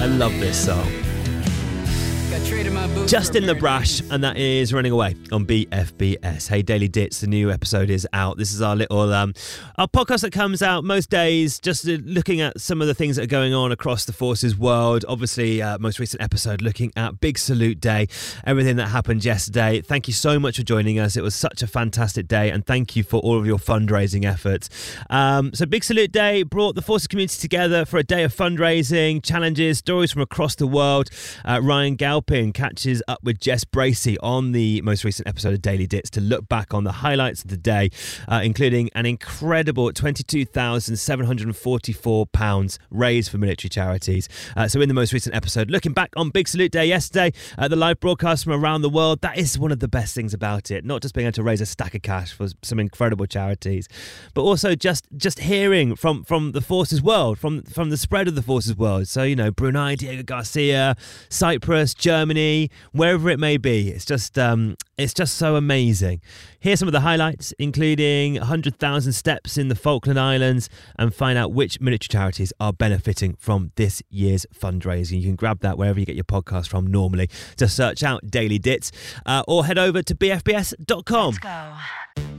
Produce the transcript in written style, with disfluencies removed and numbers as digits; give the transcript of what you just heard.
love this song. Justin LaBrash, and that is Running Away on BFBS. Hey, Daily Dits, the new episode is out. This is our little our podcast that comes out most days, just looking at some of the things that are going on across the forces world. Obviously, most recent episode looking at Big Salute Day, everything that happened yesterday. Thank you so much for joining us. It was such a fantastic day, and thank you for all of your fundraising efforts. So Big Salute Day brought the forces community together for a day of fundraising, challenges, stories from across the world. Ryan Galpin catches up with Jess Bracey on the most recent episode of Daily Dits to look back on the highlights of the day, including an incredible £22,744 raised for military charities. So in the most recent episode, looking back on Big Salute Day yesterday, the live broadcast from around the world, that is one of the best things about it, not just being able to raise a stack of cash for some incredible charities, but also just hearing from the forces world, from the spread of the forces world. So, you know, Brunei, Diego Garcia, Cyprus, Germany, wherever it may be. It's just so amazing. Here's some of the highlights, including 100,000 steps in the Falkland Islands, and find out which military charities are benefiting from this year's fundraising. You can grab that wherever you get your podcast from normally. Just search out Daily Dits or head over to bfbs.com. Let's go.